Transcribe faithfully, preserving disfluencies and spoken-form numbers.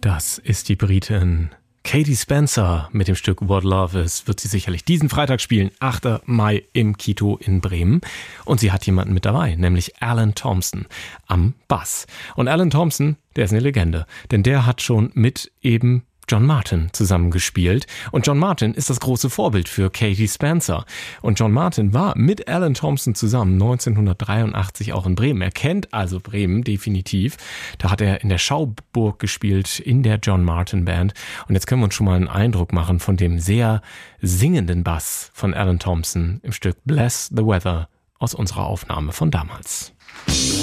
Das ist die Britin Katie Spencer mit dem Stück What Love Is. Wird sie sicherlich diesen Freitag spielen, achter Mai im Kito in Bremen. Und sie hat jemanden mit dabei, nämlich Alan Thompson am Bass. Und Alan Thompson, der ist eine Legende, denn der hat schon mit eben John Martyn zusammengespielt. Und John Martyn ist das große Vorbild für Katie Spencer. Und John Martyn war mit Alan Thompson zusammen neunzehnhundertdreiundachtzig auch in Bremen. Er kennt also Bremen definitiv. Da hat er in der Schauburg gespielt, in der John Martyn Band. Und jetzt können wir uns schon mal einen Eindruck machen von dem sehr singenden Bass von Alan Thompson im Stück Bless the Weather aus unserer Aufnahme von damals.